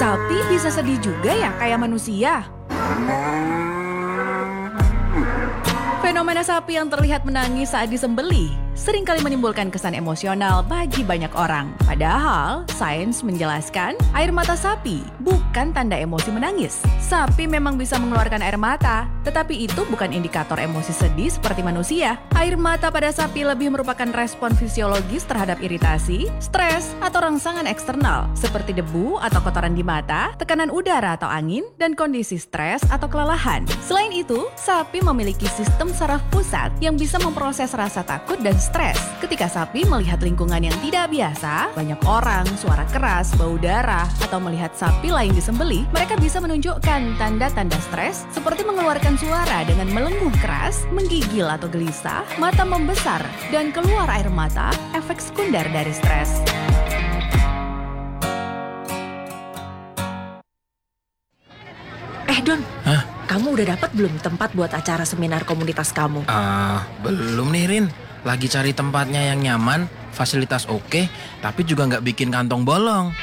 Sapi bisa sedih juga ya kayak manusia? Fenomena sapi yang terlihat menangis saat disembelih seringkali menimbulkan kesan emosional bagi banyak orang. Padahal, sains menjelaskan air mata sapi bukan tanda emosi menangis. Sapi memang bisa mengeluarkan air mata, tetapi itu bukan indikator emosi sedih seperti manusia. Air mata pada sapi lebih merupakan respon fisiologis terhadap iritasi, stres, atau rangsangan eksternal, seperti debu atau kotoran di mata, tekanan udara atau angin, dan kondisi stres atau kelelahan. Selain itu, sapi memiliki sistem saraf pusat yang bisa memproses rasa takut dan stres. Ketika sapi melihat lingkungan yang tidak biasa, banyak orang, suara keras, bau darah, atau melihat sapi lain disembelih, mereka bisa menunjukkan tanda-tanda stres seperti mengeluarkan suara dengan melenguh keras, menggigil atau gelisah, mata membesar, dan keluar air mata, efek sekunder dari stres. Don, kamu udah dapat belum tempat buat acara seminar komunitas kamu? Belum nih Rin. Lagi cari tempatnya yang nyaman, fasilitas oke, tapi juga nggak bikin kantong bolong.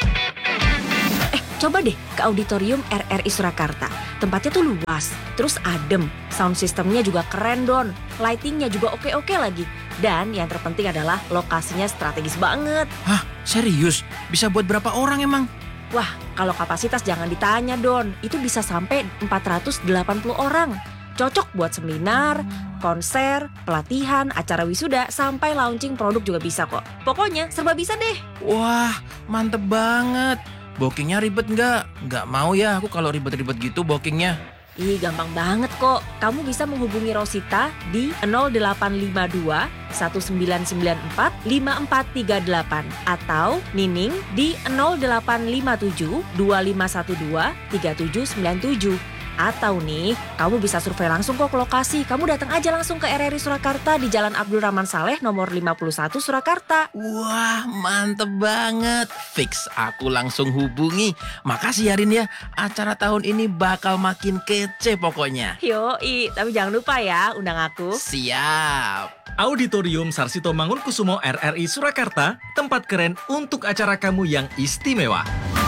Coba deh ke auditorium RRI Surakarta. Tempatnya tuh luas, terus adem. Sound systemnya juga keren, Don. Lightingnya juga oke-oke lagi. Dan yang terpenting adalah lokasinya strategis banget. Hah, serius? Bisa buat berapa orang emang? Wah, kalau kapasitas jangan ditanya, Don. Itu bisa sampai 480 orang. Cocok buat seminar, konser, pelatihan, acara wisuda, sampai launching produk juga bisa kok. Pokoknya serba bisa deh. Wah, mantep banget. Bookingnya ribet nggak? Nggak mau ya aku kalau ribet-ribet gitu bookingnya. Gampang banget kok. Kamu bisa menghubungi Rosita di 0852 1994 5438 atau Nining di 0857 2512 3797. Atau nih, kamu bisa survei langsung kok ke lokasi. Kamu datang aja langsung ke RRI Surakarta di Jalan Abdul Rahman Saleh nomor 51 Surakarta. Wah, mantep banget. Fix, aku langsung hubungi. Makasih ya Rin ya, acara tahun ini bakal makin kece pokoknya. Yoi, tapi jangan lupa ya undang aku. Siap. Auditorium Sarsito Mangunkusumo RRI Surakarta, tempat keren untuk acara kamu yang istimewa.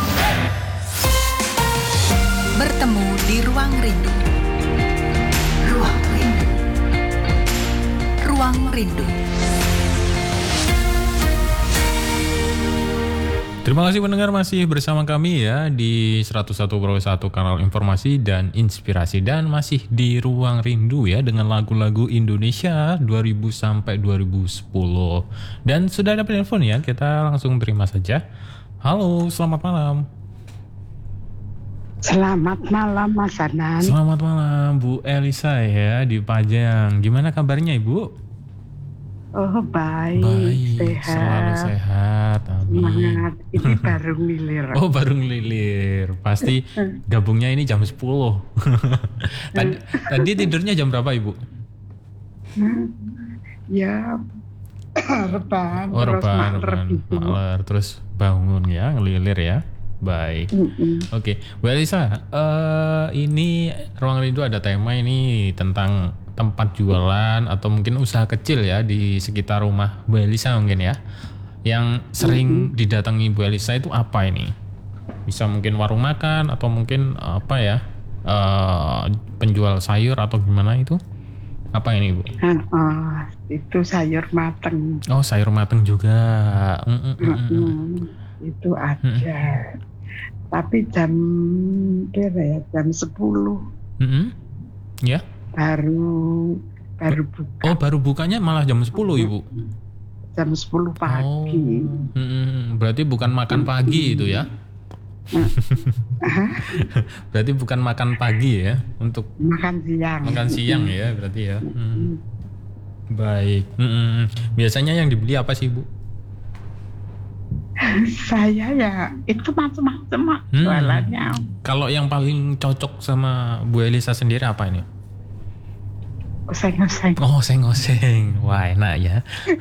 Bertemu di Ruang Rindu. Ruang Rindu. Ruang Rindu. Terima kasih pendengar masih bersama kami ya di 101.1 kanal informasi dan inspirasi, dan masih di Ruang Rindu ya dengan lagu-lagu Indonesia 2000 sampai 2010. Dan sudah ada telepon ya, kita langsung terima saja. Halo, selamat malam. Selamat malam Mas Anan. Selamat malam Bu Elisa ya di Pajang. Gimana kabarnya Ibu? Oh baik, sehat. Selalu sehat, amin. Semangat, ini baru ngilir. Oh baru ngelilir, pasti gabungnya ini jam 10. Tadi tidurnya jam berapa Ibu? Ya rebahan, terus maler gitu. Maler, terus bangun ya, ngelilir ya. Baik, Oke. Bu Elisa, ini Ruang Rindu ada tema ini tentang tempat jualan atau mungkin usaha kecil ya di sekitar rumah Bu Elisa mungkin ya, yang sering didatangi Bu Elisa itu apa ini? Bisa mungkin warung makan atau mungkin apa ya, penjual sayur atau gimana itu? Apa ini Bu? Itu sayur mateng. Oh sayur mateng juga. Itu aja. Tapi jam 10. Ya. Baru buka. Oh baru bukanya malah jam 10 Ibu? Jam 10 pagi. Berarti bukan makan pagi itu ya? Berarti bukan makan pagi ya, untuk makan siang. Makan siang ya berarti ya. Baik. Biasanya yang dibeli apa sih Bu? Saya ya itu macam-macam jualannya. Kalau yang paling cocok sama Bu Elisa sendiri apa ini? Oseng-oseng. Oh, oseng-oseng. Wah, enak ya.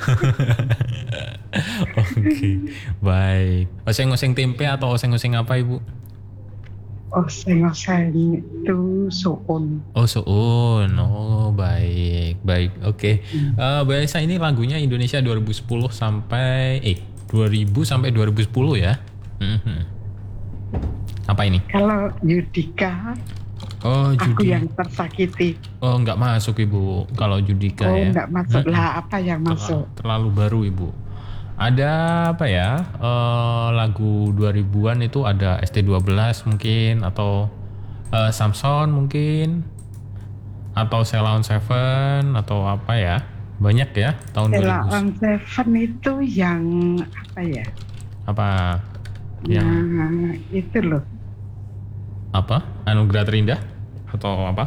Oke, baik. Oseng-oseng tempe atau oseng-oseng apa Ibu? Oseng-oseng itu soun. Oh, soun. Oh, baik. Oke. Bu Elisa, ini lagunya Indonesia 2010 sampai 2000 sampai 2010 ya. Apa ini? Kalau Yudika, Oh, aku judi. yang tersakiti. Oh, nggak masuk Ibu. Kalau Judika Oh, ya. enggak masuk lah. Apa yang masuk? Terlalu baru Ibu. Ada apa ya? Lagu 2000-an itu ada ST12 mungkin, atau Samson mungkin, atau Sheila on Seven, atau apa ya? Banyak ya tahun Sheila 2000. on Seven itu yang apa ya? Apa? Yang Nah, itu loh. apa? Anugerah Terindah atau apa?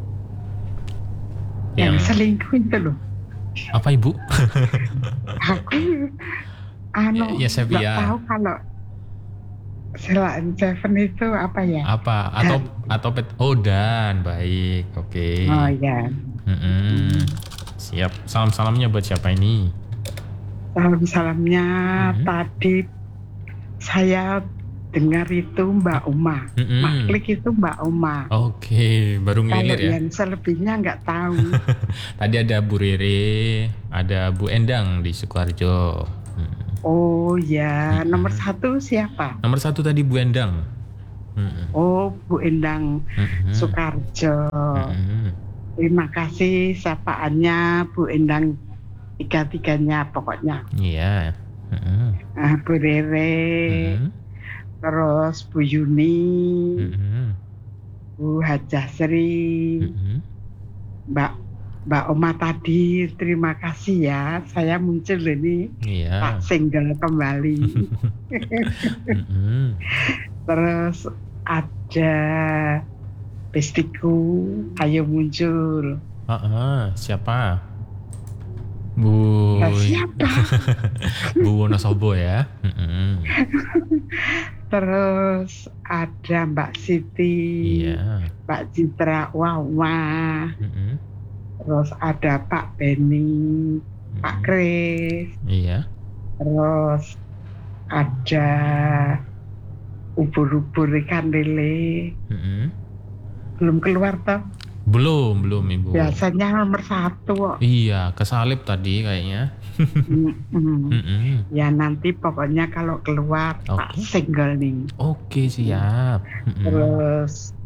Yang selingkuh itu loh. Apa Ibu? Aku Ya, nggak Sevilla. tahu kalau Sheila on Seven itu apa ya? Apa? Atau Dan, baik. Oke. Oh ya. Siap. Salam-salamnya buat siapa ini? Salam-salamnya tadi saya dengar itu Mbak Uma. Mak Klik itu Mbak Uma. Oke, baru Kalau ngelilir ya. yang selebihnya nggak tahu. Tadi ada Bu Rere, ada Bu Endang di Sukoharjo. Oh ya, nomor 1 siapa? Nomor 1 tadi Bu Endang. Oh, Bu Endang Soekarjo. Terima kasih sapaannya Bu Endang, 3-3-nya pokoknya. Iya. Bu Rere, terus Bu Yuni, Bu Hajah Sri, Mbak Oma tadi, terima kasih ya. Saya muncul ini, Iya. tak single kembali. Terus ada Bestiku, ayo muncul. Siapa? Bu Siapa? Bu Wonosobo ya. Terus ada Mbak Siti, Iya. Mbak Citra Wawa, terus ada Pak Beni, Pak Kris, Iya. terus ada ubur-ubur ikan lele. Belum keluar toh? Belum Ibu. Biasanya nomor 1 kok. Iya, kesalip tadi kayaknya. Ya nanti pokoknya kalau keluar tak single nih. Oke, siap. Terus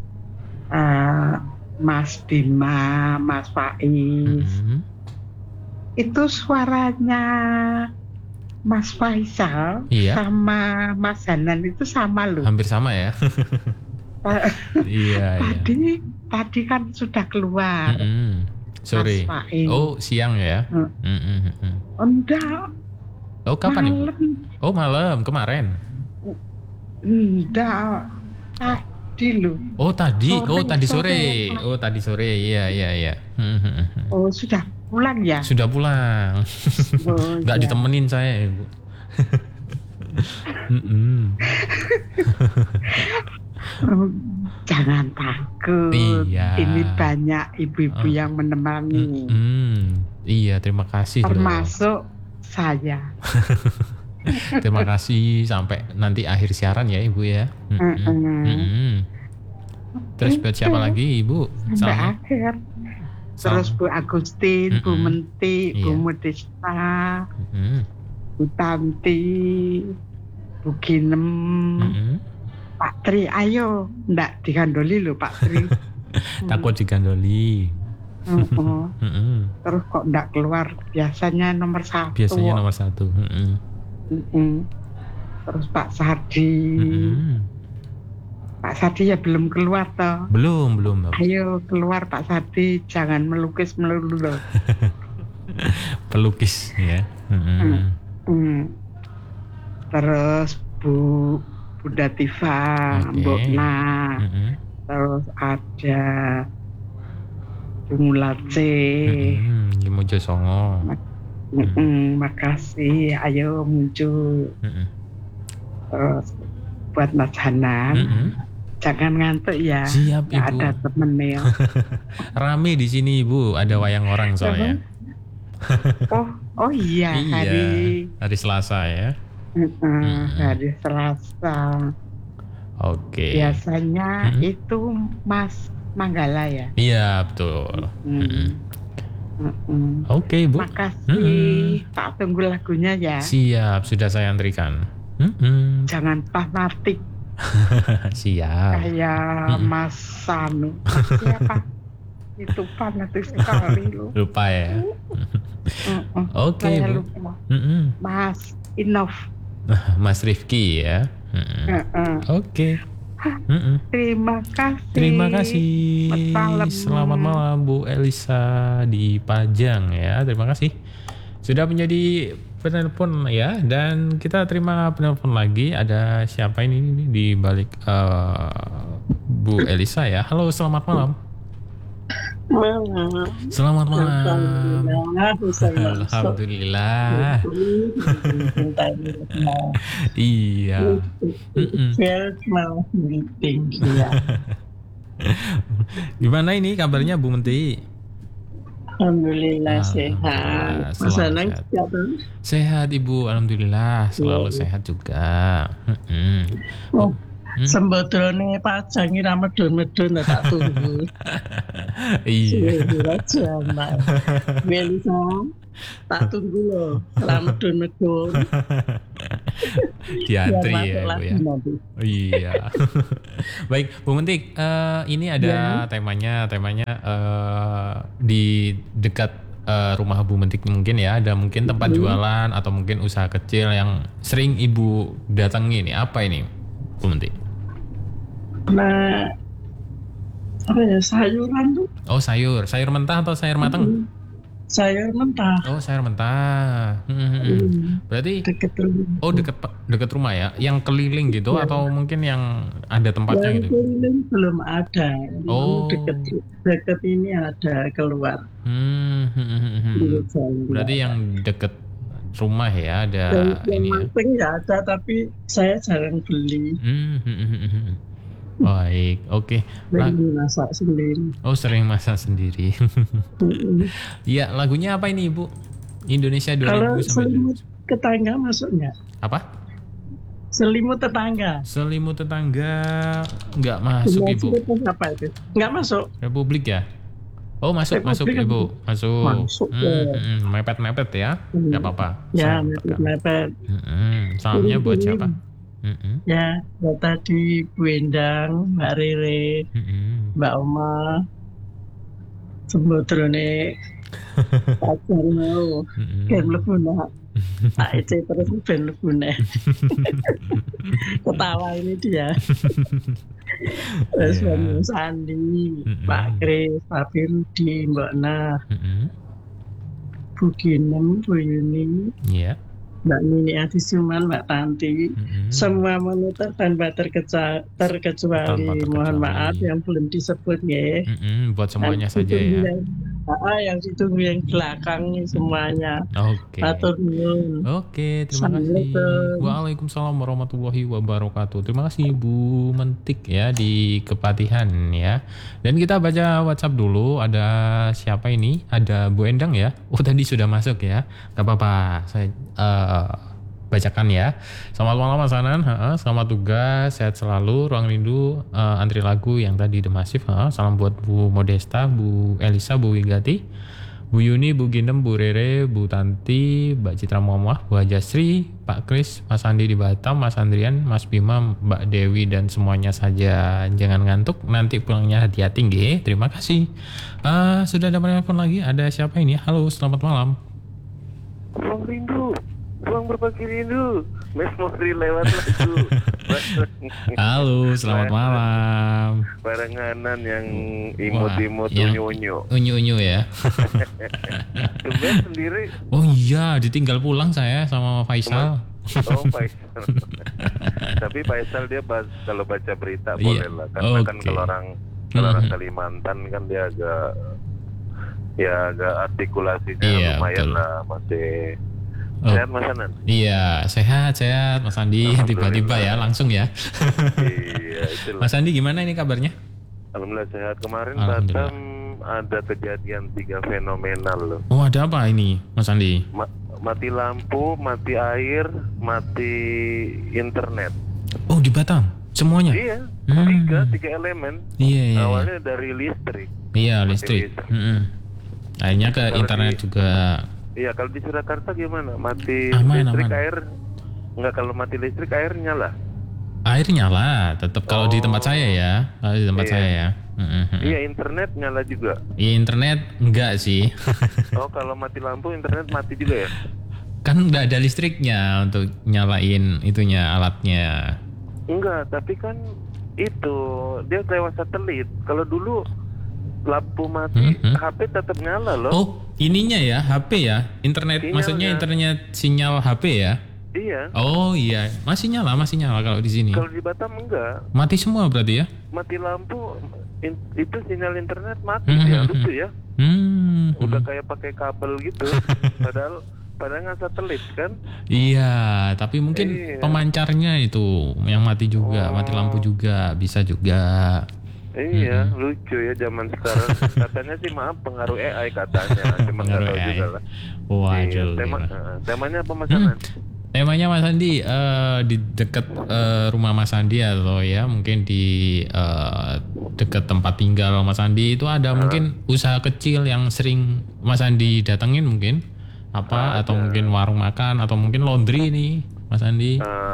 Mas Bima, Mas Faiz, itu suaranya Mas Faisal sama Mas Hanan itu sama loh. Hampir sama ya. Iya. Tadi kan sudah keluar. Sore. Oh, siang ya. Enggak. Oh, kapan Ibu? Malam. Oh, malam kemarin. Enggak. Tadi loh. Oh, tadi. Tadi sore. sore. Oh, tadi sore. Iya. Oh, sudah pulang ya? Sudah pulang. Oh, Nggak iya. ditemenin saya, Ibu. Jangan takut. Iya. Ini banyak ibu-ibu yang menemani. Iya, terima kasih. Termasuk saya. Terima kasih sampai nanti akhir siaran ya Ibu ya. Terus buat siapa lagi Ibu? Sampai akhir. Terus Bu Agustin, Bu Menti, Bu Modesta, Bu Tanti, Bu Ginem, Pak Tri, ayo, ndak digandoli loh Pak Tri. Takut digandoli. Terus kok ndak keluar, biasanya nomor 1. Biasanya nomor 1. Terus Pak Sardi. Pak Sardi ya belum keluar toh. Belum. Ayo keluar Pak Sardi, jangan melukis melulu loh. Pelukis ya. Terus Bunda Tifa, Mbok Na, terus ada Mulace, Limojo Songo. Makasih, ayo muncul. Terus buat Mas Hanan, jangan ngantuk ya. Siap Ibu. Ada temennya. Rame di sini Ibu, ada wayang orang soalnya. Oh iya, hari Selasa ya. Hari Selasa. Oke. Biasanya itu Mas Manggala ya. Iya betul. Oke Bu. Makasih. Tak tunggu lagunya ya. Siap, sudah saya antrikan. Jangan fanatik. Siap. Kayak Mas Sanu. Siapa? Itu fanatik sekali loh. Lupa ya. Oke, Saya Bu. lupa. Mm-mm. Mas Inov. Mas Rifki ya. Oke. Mm-mm. Terima kasih. Terima kasih. Selamat malam. Selamat malam Bu Elisa di Pajang ya. Terima kasih sudah menjadi penelpon ya. Dan kita terima penelpon lagi. Ada siapa ini di balik Bu Elisa ya. Halo, selamat malam. Selamat malam. Alhamdulillah. Iya. Gimana ini kabarnya Bu Menti? Alhamdulillah Alhamdulillah, sehat. selalu Mas Anang sehat. sehat tuh? Sehat Ibu, alhamdulillah selalu sehat juga. Oh, sembodrone Pajang iki ra medun-medun tak tunggu. Iya. Aja, Mbak. Melisa, tak tunggu loh. Ra medun-medun. Diantri Biar ya masuk Bu lagi ya. nanti. Iya. Baik, Bu Mentik, ini ada temanya di dekat rumah Bu Mentik mungkin ya, ada mungkin tempat jualan atau mungkin usaha kecil yang sering Ibu datangi nih. Apa ini, Bu Mentik? Nah, apa ya, sayuran tuh? Oh, sayur mentah atau sayur matang? Sayur mentah. Oh, sayur mentah. Berarti Deket rumah. oh dekat rumah ya, yang keliling gitu atau mungkin yang ada tempatnya Yang gitu? keliling belum ada. Oh. Deket ini ada keluar. Di jalan. Berarti yang deket rumah ya ada yang ini ya. mateng ya ada, tapi saya jarang beli. Baik, oke. Beli masak sendiri. Oh, sering masak sendiri. Iya, lagunya apa ini Ibu? Indonesia 2000 Kalau sampai selimut tetangga masuk nggak? apa? Selimut tetangga. Selimut tetangga nggak masuk Selimut Ibu. tetangga apa itu? Nggak masuk. Republik ya? Oh, masuk Republik Ibu. Masuk. Masuk, ya. Mepet-mepet ya. Nggak apa-apa. Ya, Saya pegang. mepet. Salamnya buat Kirim. siapa? Ya, tadi Bu Endang, Mbak Rere, Mbak Oma, sembodrone pacar mau, kan mlebu nak. Tak ece terus ben mlebu nek. Ketawa ini dia. Terus Iya. Mbak Sandi, Pak Kris, Pak Firdi, Mbak Nah, Bu Ginem, Bu Yuni, Iya. Mbak Nini Adisuman, Mbak Tanti, semua menutur tanpa terkecuali. Mohon maaf yang belum disebut ya. Buat semuanya saja ya. Yang ditunggu yang belakang nih semuanya. Oke. Atur nuwun. Oke, terima kasih. Assalamualaikum. Waalaikumsalam warahmatullahi wabarakatuh. Terima kasih Bu Mentik ya di Kepatihan ya. Dan kita baca WhatsApp dulu. Ada siapa ini? Ada Bu Endang ya. Oh, tadi sudah masuk ya. Gak apa-apa. Saya bacakan ya. Selamat malam Mas Anan. Selamat tugas. Sehat selalu. Ruang Rindu antri lagu yang tadi The Massive. Salam buat Bu Modesta, Bu Elisa, Bu Wigati, Bu Yuni, Bu Ginem, Bu Rere, Bu Tanti, Mbak Citra Muhammad, Bu Hajasri, Pak Kris, Mas Andi di Batam, Mas Andrian, Mas Bima, Mbak Dewi, dan semuanya saja. Jangan ngantuk, nanti pulangnya hati-hati nggih. Terima kasih. Sudah ada telepon lagi, ada siapa ini? Halo, selamat malam. Ruang rindu, ruang berbagi rindu. Memori lewat lagu. Halo, selamat malam. Barenganan yang imut-imut Wah, yang unyu-unyu. Unyu-unyu ya. Tumben sendiri. Oh iya, ditinggal pulang saya sama Faisal. Oh, Faisal. Tapi Faisal dia kalau baca berita Iya. boleh lah. Karena kan Oke. kalau orang Kalimantan kan dia agak artikulasinya Iya, lumayan betul. lah, masih Oh. sehat Mas Anan. Iya, sehat Mas Andi. Tiba-tiba ya, langsung ya. Iya, itulah. Mas Andi gimana ini kabarnya? Alhamdulillah sehat. Kemarin Alhamdulillah. Batam ada kejadian 3 fenomenal loh. Oh, ada apa ini Mas Andi? Mati lampu, mati air, mati internet. Oh, di Batam semuanya? Iya, tiga elemen. Iya. Awalnya dari listrik. Iya, Mati listrik. Akhirnya ke Kalau internet juga. Iya, kalau di Surakarta gimana? Mati Aman, listrik, aman. air. Enggak, kalau mati listrik air nyala. Air nyala, tetap kalau di tempat saya ya. Kalau di tempat Iya. saya ya. Iya, internet nyala juga. Iya, internet enggak sih. Oh, kalau mati lampu internet mati juga ya? Kan udah ada listriknya untuk nyalain itunya alatnya. Enggak, tapi kan itu dia lewat satelit. Kalau dulu lampu mati, HP tetap nyala loh. Oh, ininya ya, HP ya, internet, Sinyalnya. maksudnya internet sinyal HP ya? Iya. Oh iya, masih nyala kalau di sini. Kalau di Batam enggak, Mati semua berarti ya? mati lampu itu sinyal internet mati ya, lucu ya. Udah kayak pakai kabel gitu. Padahal nggak satelit kan? Iya, tapi mungkin Iya. pemancarnya itu yang mati juga, mati lampu juga, bisa juga. Iya, lucu ya zaman sekarang. Katanya sih maaf pengaruh AI katanya, cuma nggak Pengaruh tahu AI. juga lah. Waduh. Iya, gila. temanya apa Mas Anan? Temanya Mas Andi di dekat rumah Mas Andi atau ya mungkin di dekat tempat tinggal Mas Andi itu ada mungkin usaha kecil yang sering Mas Andi datengin mungkin apa atau mungkin warung makan atau mungkin laundry nih Mas Andi.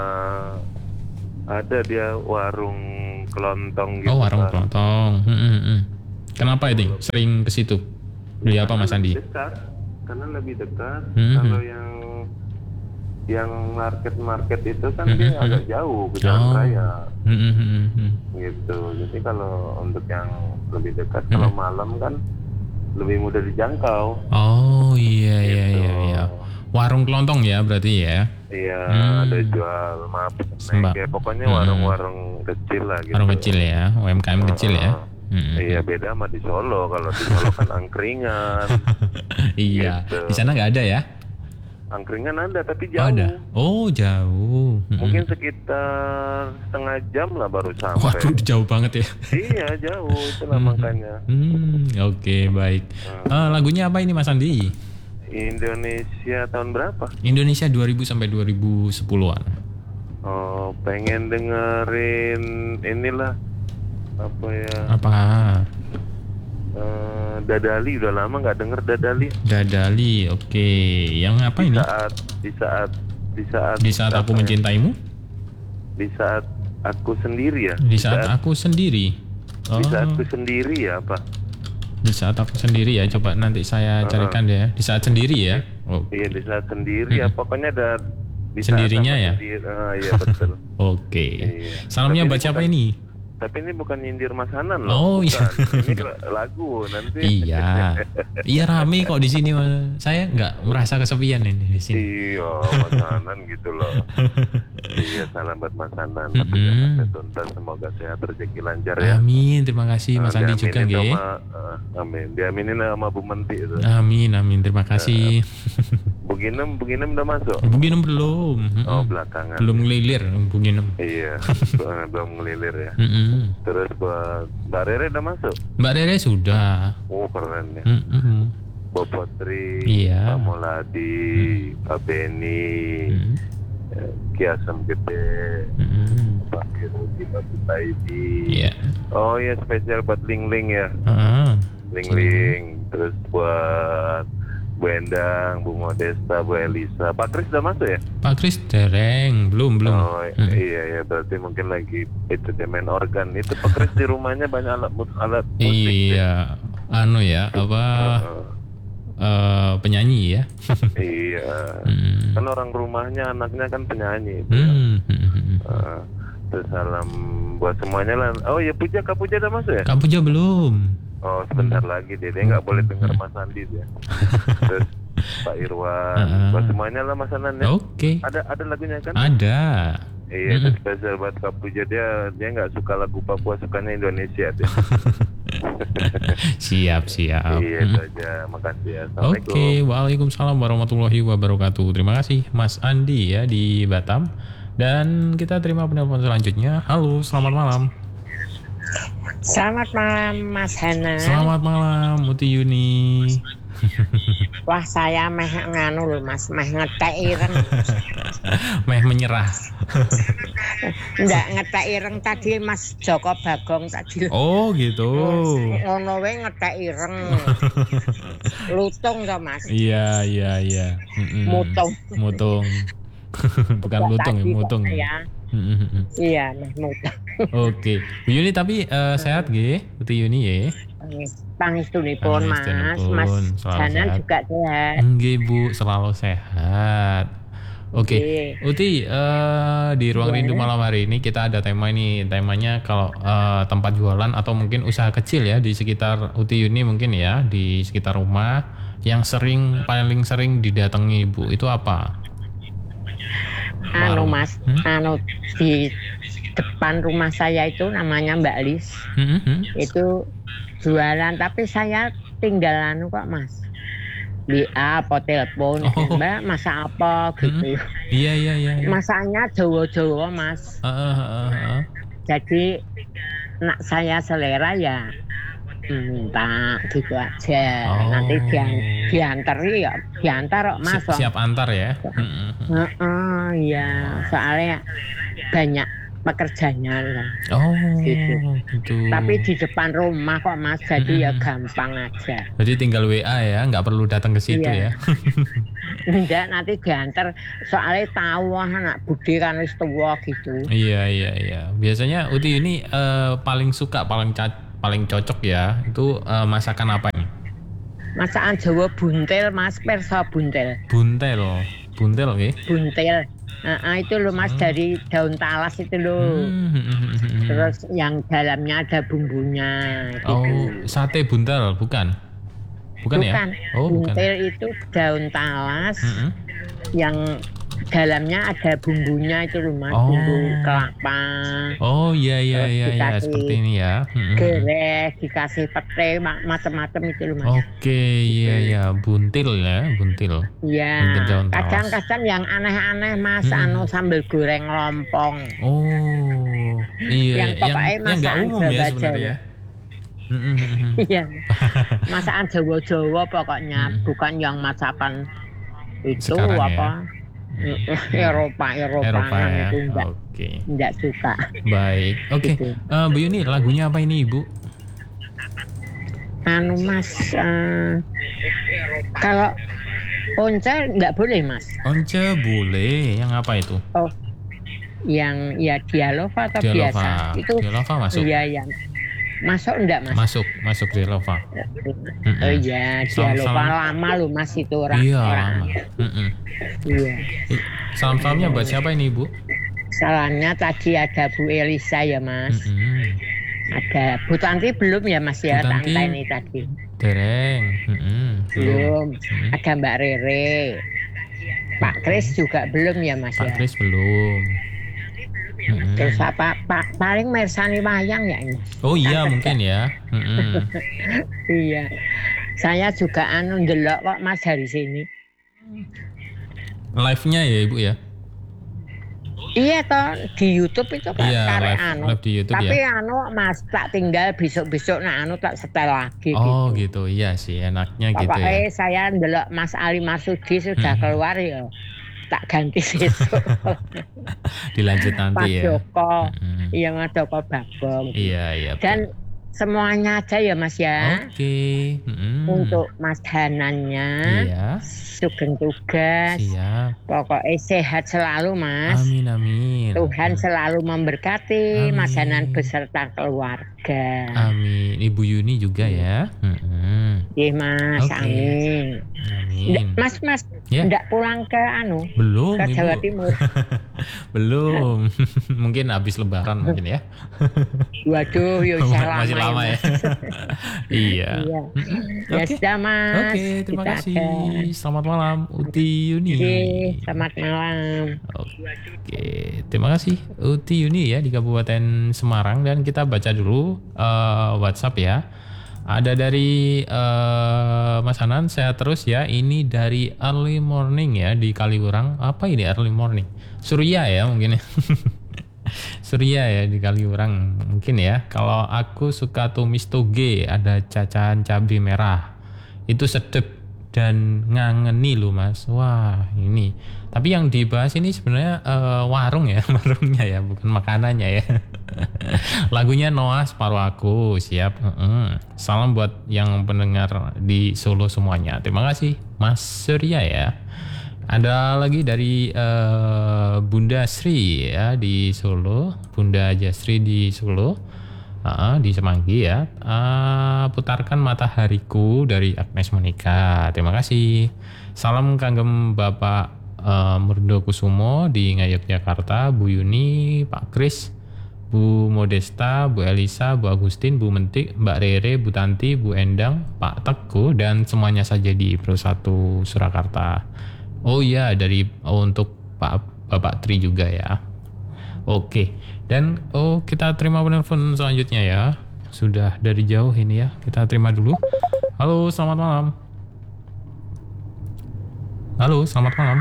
Ada dia warung kelontong gitu. Oh, warung Pak. kelontong. Kenapa itu sering ke situ? Beli apa Mas Andi? Dekat, karena lebih dekat. Hmm. Kalau yang market itu kan dia agak jauh ke jalan raya gitu. Jadi kalau untuk yang lebih dekat kalau malam kan lebih mudah dijangkau. Oh iya iya Gitu. iya. Warung kelontong ya berarti ya. Iya, ada jual ya, pokoknya warung-warung kecil lah gitu. Warung kecil ya, UMKM kecil ya. Iya, beda sama di Solo. Kalau di Solo kan angkringan. Iya. Gitu. Di sana nggak ada ya? Angkringan ada tapi Oh, jauh. ada. Oh jauh. Mungkin sekitar setengah jam lah baru sampai. Waduh jauh banget ya. Iya jauh, itulah makanya. Oke baik. Lagunya apa ini Mas Andi? Indonesia tahun berapa? Indonesia 2000 sampai 2010-an. Oh, pengen dengerin inilah apa ya? Apa? Dadali, udah lama nggak denger Dadali. Dadali, oke. Yang apa ini? Di saat aku mencintaimu? Di saat aku sendiri ya. Di saat aku sendiri. Oh. Di saat aku sendiri ya apa? Di saat aku sendiri ya. Coba nanti saya carikan deh ya. Di saat sendiri ya. Oh. Iya, di saat sendiri ya. Pokoknya ada di saat Sendirinya sama ya? sendiri. Iya betul. Oke. Iya. Salamnya Tapi buat ini siapa bukan- ini? Tapi ini bukan nyindir Mas Hanan loh. Oh, iya. Bukan. Ini lagu nanti. Iya. Iya rame kok di sini. Saya nggak merasa kesepian ini di sini. Iya, Mas Hanan gitu loh. Iya, salam buat Mas Hanan. Tapi jangan sampai tuntas, semoga sehat, rezeki lancar ya. Amin. Terima kasih Mas Andi juga Diaminin nggih. amin. Diaminin sama Bu Menti itu. Amin amin. Terima kasih. Bu Ginem udah masuk? Bu Ginem belum. Oh, belakangan. Belum ngelilir Bu Ginem. Iya, belum ngelilir ya. Mm-mm. Terus buat Mbak Rere udah masuk? Mbak Rere sudah. Oh, keren ya. Mm-mm. Bob Potri, Iya. Pak Moladi, Pak Beni, Ki Asam Gede, Pak Kirudi, Pak Taidi. Iya. Oh iya, spesial buat Ling Ling ya. Ling Ling. Terus buat Bu Endang, Bu Modesta, Bu Elisa. Pak Kris udah masuk ya? Pak Kris dereng, belum. Oh iya ya, berarti mungkin lagi itu dia main organ. Itu Pak Kris di rumahnya banyak alat musik. Iya. Anu ya, apa penyanyi ya? Iya. Kan orang rumahnya anaknya kan penyanyi itu. Terus salam buat semuanya lah. Oh ya, Kak Puja udah masuk ya? Kak Puja belum. Oh sebentar lagi dia nggak boleh dengar Mas Andi dia. Terus Pak Irwan, buat semuanya lah Mas Anan ya. Oke. Ada lagunya kan? Ada. Iya, itu spesial buat Kak Puja, dia nggak suka lagu Papua, sukanya Indonesia dia. Siap. Iya itu aja, makasih ya. Assalamualaikum. Oke, waalaikumsalam warahmatullahi wabarakatuh. Terima kasih Mas Andi ya di Batam. Dan kita terima penelpon selanjutnya. Halo, selamat malam. Selamat malam Mas Hana. Selamat malam Muti Yuni. Wah saya meh nganu lho Mas, meh ngetek ireng. Meh menyerah. Ndak ngetek ireng tadi Mas Joko Bagong tadi. Oh gitu. Ngono wae ngetek ireng. Lutung to Mas. Iya. Mutung. Bukan lutung ya, mutung. Ya. Iya, Mahmud. Oke. Bu Yuni tapi sehat nggih? Uti Yuni ya. Pangestunipun Mas. Pangestunipun, Mas selalu Janan sehat. juga sehat. Nggih Bu, selalu sehat. Oke, Uti, di Ruang Rindu malam hari ini kita ada tema ini. Temanya kalau tempat jualan atau mungkin usaha kecil ya di sekitar Uti Yuni mungkin ya, di sekitar rumah yang paling sering didatangi Ibu itu apa? Anu Mas, di depan rumah saya itu namanya Mbak Lis. Itu jualan, tapi saya tinggal anu kok Mas. WA apa telepon, Mbak masak apa gitu. Iya. Masaknya Jawa-Jawa Mas. Jadi nak saya selera ya minta gitu aja. Nanti diantar kok Mas. Siap antar ya. Iya, soalnya banyak pekerjaannya lah. Gitu. Tapi di depan rumah kok Mas, jadi ya gampang aja. Jadi tinggal WA ya, nggak perlu datang ke situ ya. Enggak, nanti diantar. Soalnya tahu anak budi kan wis tua gitu. Iya. Biasanya Uti ini paling suka, paling cocok ya. Itu masakan apa ini? Masakan Jawa buntel Mas, persa buntel. Buntel nggih. Buntel. Itu loh Mas, dari daun talas itu loh. Terus yang dalamnya ada bumbunya gitu. Sate buntel bukan ya? Buntel itu daun talas yang dalamnya ada bumbunya itu loh Mas, bumbu kelapa. Iya, seperti ini ya. Gereh, dikasih pete, macam-macam itu loh Mas. Oke, iya, buntil. Iya, kadang-kadang yang aneh-aneh Mas, sambal goreng lompong. Iya, yang nggak umum ya sebenarnya. Iya, masakan Jawa-Jawa pokoknya, bukan yang masakan itu sekarang apa ya? Eropa ya. itu enggak suka. Baik, oke. Gitu. Bu Yuni, lagunya apa ini Ibu? Mas, kalau once nggak boleh Mas. Once boleh, yang apa itu? Yang ya Dialova atau Dialova. biasa? Itu Dialova masuk. Iya, yang masuk enggak Mas? Masuk Dialova. Iya, Dialova lama loh Mas itu orang. Iya, lama. Iya. Salam-salamnya buat siapa ini Ibu? Salamnya tadi ada Bu Elisa ya Mas. Ada Bu Tanti belum ya Mas ya? Bu Tanti ini tadi. Dereng. Belum. Ada Mbak Rere. Pak Kris juga belum ya Mas ya? Pak Kris belum. Terus apa paling Mersani Wayang ya ini? Oh iya mungkin ya. Iya. Saya juga ndelok kok Mas dari sini. Live-nya ya Ibu ya? Iya toh, di YouTube itu kan live di YouTube tapi ya. Mas tak tinggal besok-besok tak setel lagi gitu. Iya sih enaknya gitu ya. Pokoknya saya ndelok Mas Ali Marsudi sudah keluar ya. Tak ganti besok. Dilanjut nanti Pak ya. Joko, yang ada Joko Babong. Iya. Dan semuanya aja ya Mas ya. Oke. Untuk Mas Hanannya. Iya. Sugeng tugas. Siap. Pokoknya sehat selalu Mas. Amin. Tuhan selalu memberkati Mas Hanan beserta keluarga. Amin. Ibu Yuni juga ya. Iya Mas, amin. Mas, ya? Enggak pulang ke belum, ke Jawa Ibu. Timur. Belum. Mungkin habis lebaran mungkin ya. Waduh, masih lama ya. Iya. Ya sudah Mas. Oke, terima kasih. Selamat malam Uti Yuni. Selamat malam. Oke, terima kasih Uti Yuni ya di Kabupaten Semarang. Dan kita baca dulu WhatsApp ya. Ada dari Mas Hanan, saya terus ya. Ini dari early morning ya di Kaliurang. Apa ini early morning? Surya ya mungkin ya. Surya ya di Kaliurang mungkin ya. Kalau aku suka tumis toge, ada cacahan cabai merah. Itu sedep dan ngangeni loh Mas. Wah ini. Tapi yang dibahas ini sebenarnya warung ya, warungnya ya, bukan makanannya ya. Lagunya Noah Separuh Aku, siap. Salam buat yang pendengar di Solo semuanya. Terima kasih Mas Surya ya. Ada lagi dari Bunda Sri ya di Solo, Bunda Jasri di Solo, di Semanggi ya. Putarkan Matahariku dari Agnes Monica. Terima kasih. Salam kanggem Bapak Murdo Kusumo di Ngayogyakarta, Bu Yuni, Pak Kris, Bu Modesta, Bu Elisa, Bu Agustin, Bu Mentik, Mbak Rere, Bu Tanti, Bu Endang, Pak Teguh, dan semuanya saja di Pro 1 Surakarta. Oh iya, untuk Bapak Tri juga ya. Oke, dan kita terima penelpon selanjutnya ya. Sudah dari jauh ini ya, kita terima dulu. Halo, selamat malam. Halo, selamat malam.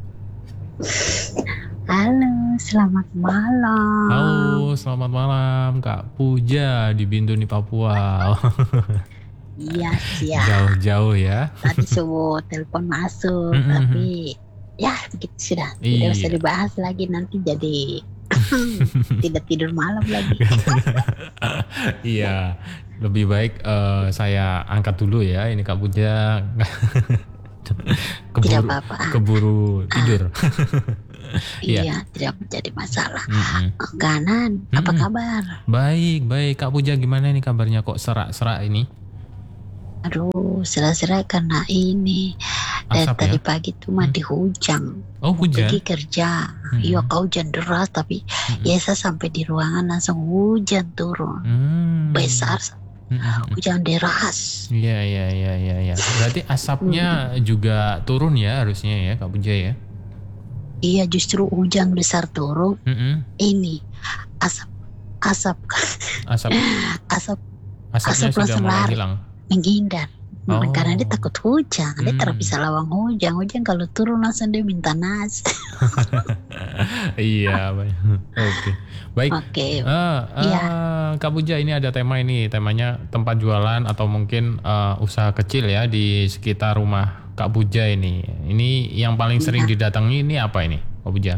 Halo, selamat malam. Halo, selamat malam Kak Puja di Bintuni, Papua. Iya, siap. Jauh-jauh ya. Tadi subuh telepon masuk, tapi ya begitu sudah. Tidak usah dibahas lagi, nanti jadi tidak tidur malam lagi. Iya, lebih baik saya angkat dulu ya. Ini Kak Puja keburu tidur. Iya, tidak menjadi masalah. Ganan, apa kabar? Baik. Kak Puja gimana nih kabarnya, kok serak-serak ini? Aduh, serak-serak karena ini. Dan tadi pagi tuh mati hujan. Oh, hujan? Pergi kerja. Iya, hujan deras, tapi biasa sampai di ruangan langsung hujan turun. Besar. Hujan deras. Iya. Berarti asapnya juga turun ya harusnya ya Kak Puja ya? Iya, justru hujan besar turun. Ini asapnya sudah mulai hilang. Menghindar. Karena dia takut hujan. Dia tidak bisa lawan hujan. Hujan kalau turun langsung dia minta nasi. Iya, oke. Baik. Kak Puja, ini ada tema ini. Temanya tempat jualan atau mungkin usaha kecil ya di sekitar rumah Kak Puja ini. Ini yang paling sering didatangi ini apa ini, Kak Puja?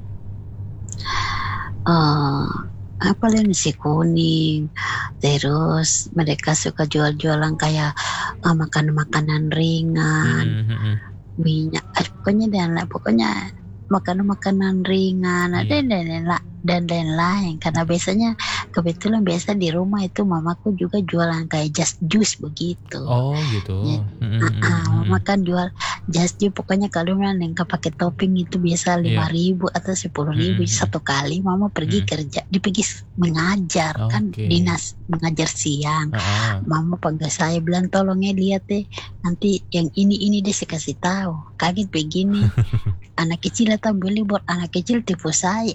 Apa nasi kuning, terus mereka suka jual-jualan kayak makanan-makanan ringan, minyak, pokoknya makanan-makanan ringan, dan lain-lain. Karena biasanya kebetulan biasa di rumah itu mamaku juga jualan kayak just juice begitu. Oh gitu. Mama kan jual just juice, pokoknya kalau lengkap pakai topping itu biasa 5.000 atau 10.000 satu kali. Mama pergi kerja, pergi mengajar kan dinas mengajar siang. Mama panggil saya bilang, tolongnya lihat deh nanti yang ini dia saya kasih tahu. Kaget begini. Anak kecil datang beli buat anak kecil tipu saya.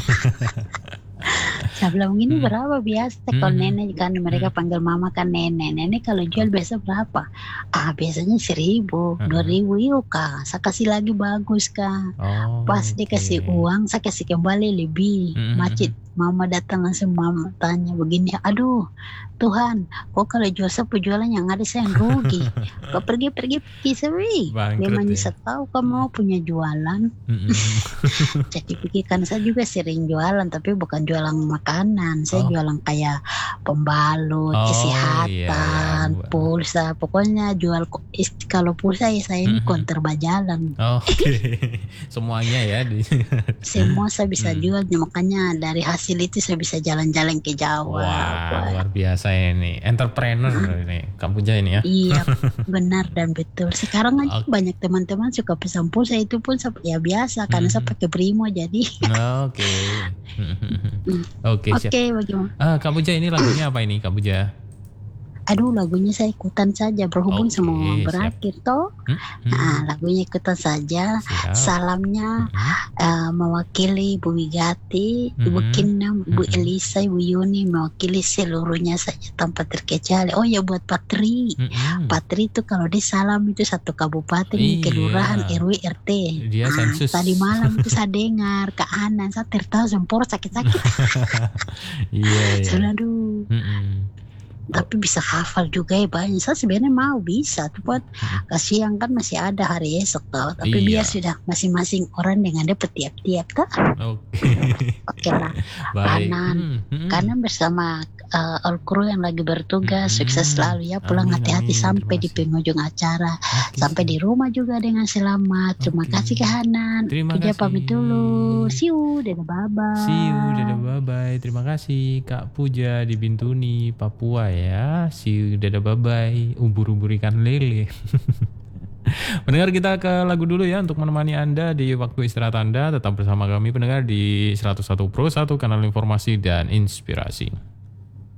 Saya bilang ini berapa biasa kalau nenek kan mereka panggil mama kan nenek kalau jual biasa berapa? Biasanya 1.000, 2.000. Yuk Kak, saya kasih lagi bagus Kak. Pas dikasih uang saya kasih kembali lebih. Macet. Mama datang langsung mama tanya begini, aduh Tuhan, kok kalau jual sapu jualan yang ada saya yang rugi. Kok pergi sewi. Memang saya tahu kamu mau punya jualan. Jadi pikirkan saya juga sering jualan, tapi bukan jualan makanan. Saya jualan kayak pembalut, kesehatan, pulsa. Pokoknya jual, kalau pulsa ya saya ini konter berjalan. Semuanya ya. Semua saya bisa jual, makanya dari hasil itu saya bisa jalan-jalan ke Jawa. Wah, luar biasa ini. Entrepreneur ini, Kak Puja ini ya. Iya, benar dan betul. Sekarang aja banyak teman-teman suka pesan pulsa, itu pun ya biasa karena saya pakai Primo jadi. Oke, bagaimana? Kak Puja, ini lagunya apa ini Kak Puja? Aduh, lagunya saya ikutan saja berhubung semua berakhir toh. Lagunya ikutan saja. Salamnya mewakili Bu Wigati, Ibu Kinam, Bu Elisa, Ibu Yuni, mewakili seluruhnya saja tanpa terkecuali. Oh ya, buat Patri. Patri itu kalau di salam itu satu kabupaten, kelurahan, RW, RT. Dia sensus. Tadi malam itu saya dengar Kak Anan, saya tertawa sempur sakit-sakit. Aduh. Tapi bisa hafal juga ya banyak. Saya sebenarnya mau bisa tuh buat kasihan kan masih ada hari esok tau. Tapi biar sudah masing-masing orang dengan dapat tiap-tiap kan. Oke lah. Kanan bersama all crew yang lagi bertugas, sukses selalu ya, pulang hati-hati sampai di penghujung acara, sampai di rumah juga dengan selamat. Terima kasih Kak Hanan. Terima Puja kasih. pamit dulu. See you, dadah bye-bye. See you, dadah bye-bye. Terima kasih Kak Puja di Bintuni, Papua ya. See you, dadah bye-bye. Ubur-ubur ikan lele. Pendengar, kita ke lagu dulu ya untuk menemani Anda di waktu istirahat Anda. Tetap bersama kami pendengar di 101 Pro 1 kanal informasi dan inspirasi.